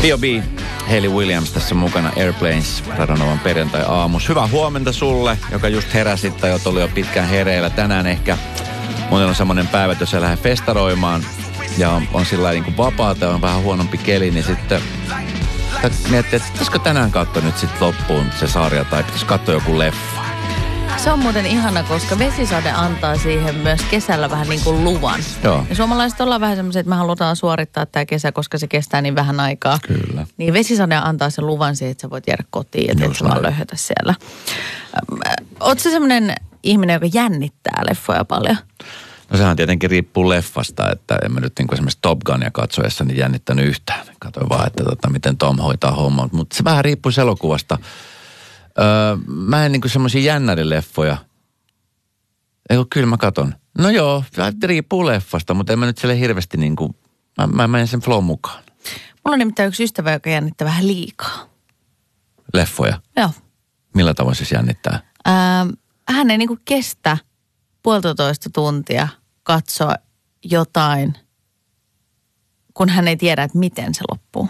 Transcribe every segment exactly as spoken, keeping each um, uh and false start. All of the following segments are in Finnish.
B O B, Hayley Williams tässä mukana Airplanes, Radionovan perjantai-aamus. Hyvää huomenta sulle, joka just heräsit tai oot ollut jo pitkään hereillä. Tänään ehkä monella on semmoinen päivä, että jos sä lähdet festaroimaan ja on, on sillä niin kuin vapaata ja on vähän huonompi keli, niin sitten miettii, että pitäisikö tänään katsoa nyt sitten loppuun se sarja tai pitäisikö katsoa joku leffa. Se on muuten ihana, koska vesisade antaa siihen myös kesällä vähän niin kuin luvan. Joo. Ja suomalaiset ollaan vähän semmoisia, että me halutaan suorittaa tämä kesä, koska se kestää niin vähän aikaa. Kyllä. Niin vesisade antaa sen luvan siihen, että sä voit jäädä kotiin ja teet sä vaan löhötä siellä. Ootko sä semmoinen ihminen, joka jännittää leffoja paljon? No sehän tietenkin riippuu leffasta, että en mä nyt niin kuin esimerkiksi Top Gunia katsoessani jännittänyt yhtään. Katsoin vaan, että tota, miten Tom hoitaa hommaa. Mutta se vähän riippuu elokuvasta. Öö, mä en niinku semmosia jännärileffoja. Eikö, kyllä mä katon. No joo, riippuu leffasta, mutta en mä nyt sille hirveästi niinku, mä, mä menen sen flow mukaan. Mulla on nimittäin yksi ystävä, joka jännittää vähän liikaa. Leffoja? Joo. Millä tavoin siis jännittää? Öö, hän ei niinku kestä puolitoista tuntia katsoa jotain, kun hän ei tiedä, että miten se loppuu.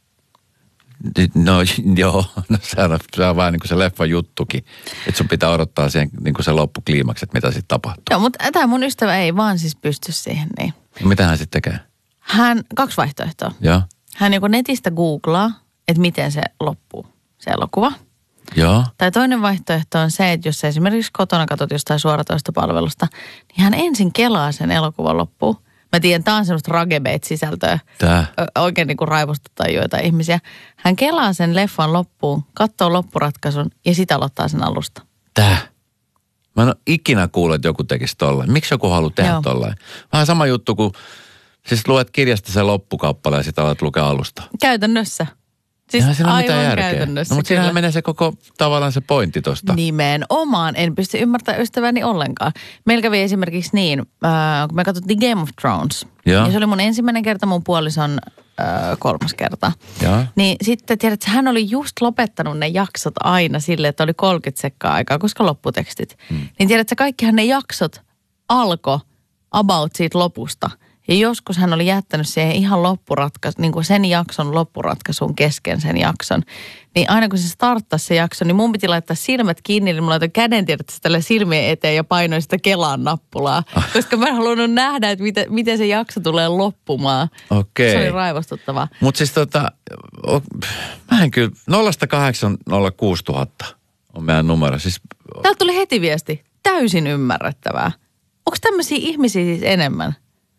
No joo, no se on, se on vaan niin kuin se leffan juttukin. Että sun pitää odottaa siihen niin kuin se loppukliimaksi, että mitä sitten tapahtuu. Joo, mutta tämä mun ystävä ei vaan siis pysty siihen niin. No mitä hän sitten tekee? Hän, kaksi vaihtoehtoa. Joo. Hän joko netistä googlaa, että miten se loppuu, se elokuva. Joo. Tai toinen vaihtoehto on se, että jos sä esimerkiksi kotona katsot jostain suoratoistopalvelusta, niin hän ensin kelaa sen elokuvan loppuun. Mä tiedän, tää on semmoista ragebait-sisältöä. Tää? Oikein niin kuin raivostuttaa joitain ihmisiä. Hän kelaa sen leffan loppuun, katsoo loppuratkaisun ja sitä aloittaa sen alusta. Tää? Mä en ole ikinä kuullut, että joku tekisi tollain. Miksi joku haluaa tehdä Joo. tollain? Vähän sama juttu kuin, siis luet kirjasta sen loppukauppale ja sitten alat lukea alusta. Käytännössä. Siis Eihän siinä ole mitään aivan järkeä. käytännössä. No mutta siinähän menee se koko tavallaan se pointti tosta. Nimenomaan. En pysty ymmärtämään ystäväni ollenkaan. Meillä kävi esimerkiksi niin, äh, kun me katsottiin Game of Thrones. Joo. Ja se oli mun ensimmäinen kerta, mun puolison äh, kolmas kerta. Joo. Niin sitten tiedätkö, hän oli just lopettanut ne jaksot aina silleen, että oli kolmekymmentä sekkaa aikaa, koska lopputekstit. Hmm. Niin tiedätkö, kaikkihan ne jaksot alkoi about siitä lopusta. Ja joskus hän oli jättänyt siihen ihan loppuratkaisun, niin kuin sen jakson loppuratkaisun kesken sen jakson. Niin aina kun se starttasi se jakso, niin mun piti laittaa silmät kiinni, niin mulla laitoin käden tiedätkö tälle silmien eteen ja painoin sitä Kelaan nappulaa. Ah. Koska mä en halunnut nähdä, että miten, miten se jakso tulee loppumaan. Okei. Se oli raivostuttavaa. Mutta siis tota, o, mä en kyllä, nolla kahdeksan nolla kuusi tuhatta on meidän numero. Siis, Täältä tuli heti viesti. Täysin ymmärrettävää. Onko tämmöisiä ihmisiä siis enemmän?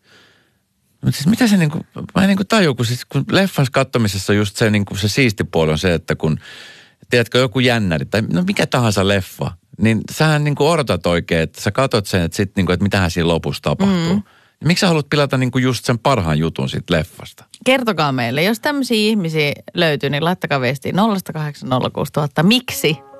Mutta siis mitä se niinku, mä en niinku taju, kun, siis, kun leffan katsomisessa just se, niinku, se siisti puoli on se, että kun, tiedätkö, joku jännäri tai no mikä tahansa leffa, niin sähän niinku odotat oikein, että sä katot sen, että, sit, niinku, että mitähän siinä lopussa tapahtuu. Mm. Miksi sä haluat pilata niinku just sen parhaan jutun siitä leffasta? Kertokaa meille, jos tämmöisiä ihmisiä löytyy, niin laittakaa viestiä nolla kahdeksan nolla kuusi tuhatta. Miksi?